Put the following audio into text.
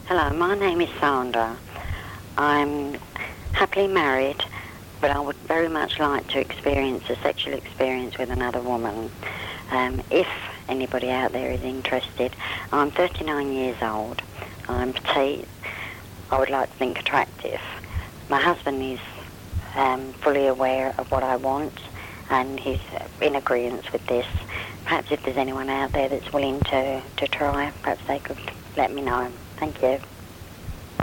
Hello, my name is Sandra. I'm happily married, but I would very much like to experience a sexual experience with another woman. If anybody out there is interested, I'm 39 years old. I'm petite. I would like to think attractive. My husband is fully aware of what I want, and he's in agreement with this. Perhaps if there's anyone out there that's willing to try, perhaps they could let me know. Thank you.